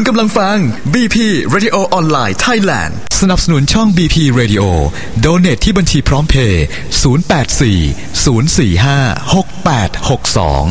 กำลังฟัง BP Radio Online Thailand สนับสนุนช่อง BP Radio Donate ที่บัญชีพร้อมเพย์ 084 045 6862